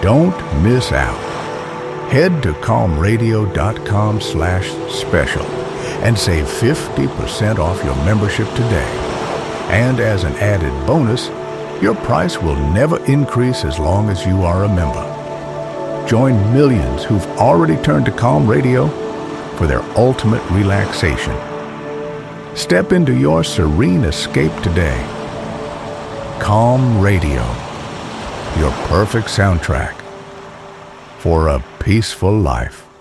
Don't miss out. Head to calmradio.com/special and save 50% off your membership today. And as an added bonus, your price will never increase as long as you are a member. Join millions who've already turned to Calm Radio for their ultimate relaxation. Step into your serene escape today. Calm Radio, your perfect soundtrack for a peaceful life.